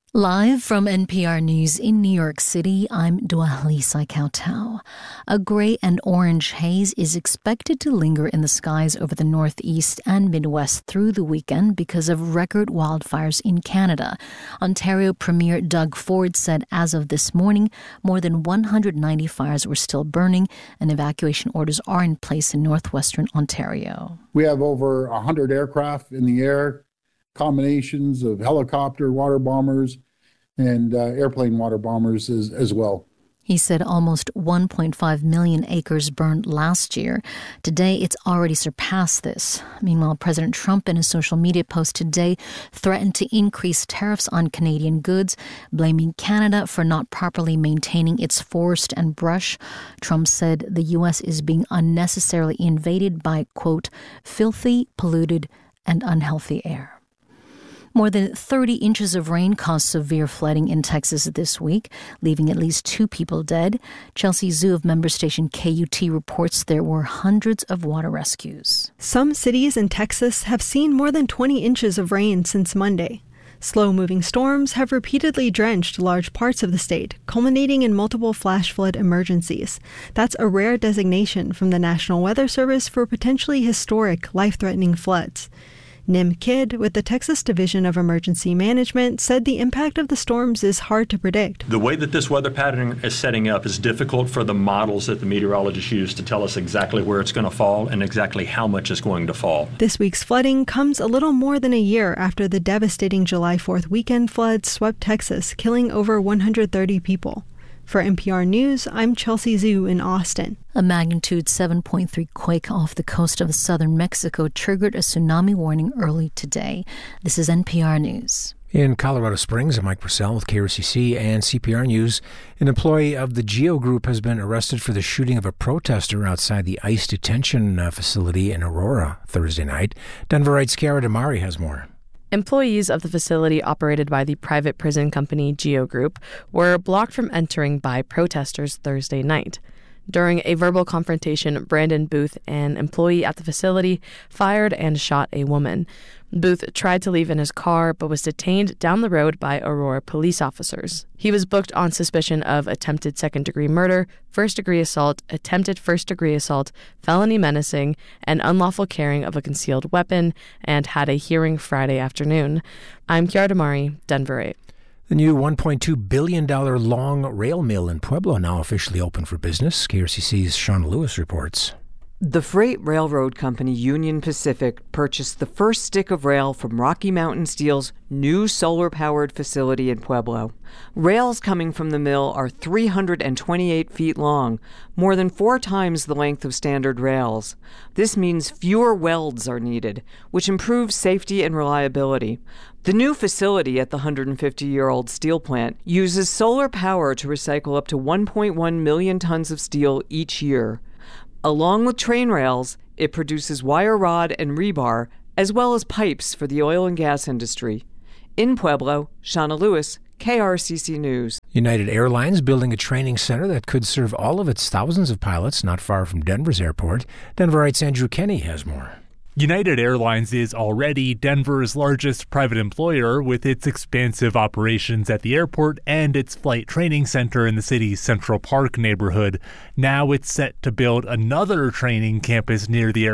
Live from NPR News in New York City, I'm Dwalisa Kautal. A gray and orange haze is expected to linger in the skies over the Northeast and Midwest through the weekend because of record wildfires in Canada. Ontario Premier Doug Ford said as of this morning, more than 190 fires were still burning and evacuation orders are in place in northwestern Ontario. We have over 100 aircraft in the air, combinations of helicopter water bombers and airplane water bombers as well. He said almost 1.5 million acres burned last year. Today, it's already surpassed this. Meanwhile, President Trump in a social media post today threatened to increase tariffs on Canadian goods, blaming Canada for not properly maintaining its forest and brush. Trump said the U.S. is being unnecessarily invaded by, quote, filthy, polluted, and unhealthy air. More than 30 inches of rain caused severe flooding in Texas this week, leaving at least 2 people dead. Chelsea Zhu of member station KUT reports there were hundreds of water rescues. Some cities in Texas have seen more than 20 inches of rain since Monday. Slow-moving storms have repeatedly drenched large parts of the state, culminating in multiple flash flood emergencies. That's a rare designation from the National Weather Service for potentially historic, life-threatening floods. Nim Kidd, with the Texas Division of Emergency Management, said the impact of the storms is hard to predict. The way that this weather pattern is setting up is difficult for the models that the meteorologists use to tell us exactly where it's going to fall and exactly how much is going to fall. This week's flooding comes a little more than a year after the devastating July 4th weekend floods swept Texas, killing over 130 people. For NPR News, I'm Chelsea Zhu in Austin. A magnitude 7.3 quake off the coast of southern Mexico triggered a tsunami warning early today. This is NPR News. In Colorado Springs, I'm Mike Purcell with KRCC and CPR News. An employee of the GEO Group has been arrested for the shooting of a protester outside the ICE detention facility in Aurora Thursday night. Denverite's Kiara Damari has more. Employees of the facility operated by the private prison company GEO Group were blocked from entering by protesters Thursday night. During a verbal confrontation, Brandon Booth, an employee at the facility, fired and shot a woman. Booth tried to leave in his car but was detained down the road by Aurora police officers. He was booked on suspicion of attempted second-degree murder, first-degree assault, attempted first-degree assault, felony menacing, and unlawful carrying of a concealed weapon, and had a hearing Friday afternoon. I'm Kiara Damari, Denver 8. The new $1.2 billion long rail mill in Pueblo now officially open for business. KRCC's Shauna Lewis reports. The freight railroad company Union Pacific purchased the first stick of rail from Rocky Mountain Steel's new solar-powered facility in Pueblo. Rails coming from the mill are 328 feet long, more than 4 times the length of standard rails. This means fewer welds are needed, which improves safety and reliability. The new facility at the 150-year-old steel plant uses solar power to recycle up to 1.1 million tons of steel each year. Along with train rails, it produces wire rod and rebar, as well as pipes for the oil and gas industry. In Pueblo, Shauna Lewis, KRCC News. United Airlines building a training center that could serve all of its thousands of pilots not far from Denver's airport. Denverite's Andrew Kenny has more. United Airlines is already Denver's largest private employer with its expansive operations at the airport and its flight training center in the city's Central Park neighborhood. Now it's set to build another training campus near the airport